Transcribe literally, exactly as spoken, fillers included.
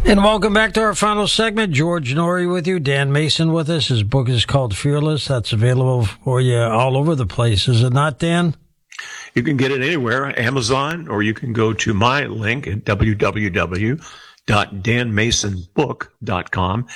And welcome back to our final segment. George Noory with you, Dan Mason with us. His book is called Fearless. That's available for you all over the place, is it not, Dan? You can get it anywhere, Amazon, or you can go to my link at w w w dot dan mason book dot com